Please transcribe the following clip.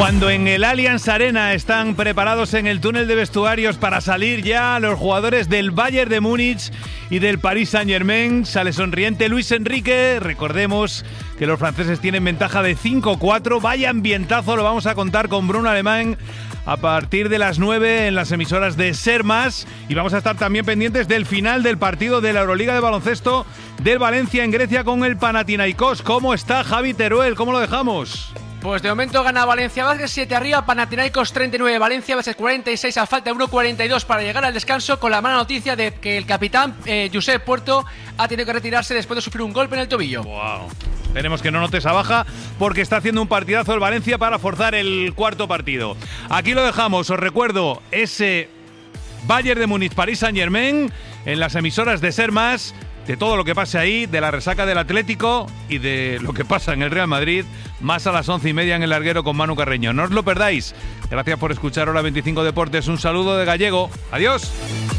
Cuando en el Allianz Arena están preparados en el túnel de vestuarios para salir ya los jugadores del Bayern de Múnich y del Paris Saint-Germain, sale sonriente Luis Enrique. Recordemos que los franceses tienen ventaja de 5-4. Vaya ambientazo, lo vamos a contar con Bruno Alemán a partir de las 9 en las emisoras de Ser Más. Y vamos a estar también pendientes del final del partido de la Euroliga de baloncesto del Valencia en Grecia con el Panathinaikos. ¿Cómo está Javi Teruel? ¿Cómo lo dejamos? Pues de momento gana Valencia Basket 7 arriba, Panathinaikos 39, Valencia Basket 46 a falta de 1.42 para llegar al descanso, con la mala noticia de que el capitán Josep Puerto ha tenido que retirarse después de sufrir un golpe en el tobillo. Wow. Esperemos que no note esa baja porque está haciendo un partidazo el Valencia para forzar el cuarto partido. Aquí lo dejamos, os recuerdo ese Bayern de Múnich, Paris Saint-Germain en las emisoras de Ser Más, de todo lo que pase ahí, de la resaca del Atlético y de lo que pasa en el Real Madrid, más a las 11:30 en el larguero con Manu Carreño. No os lo perdáis. Gracias por escuchar Hora 25 Deportes. Un saludo de Gallego. Adiós.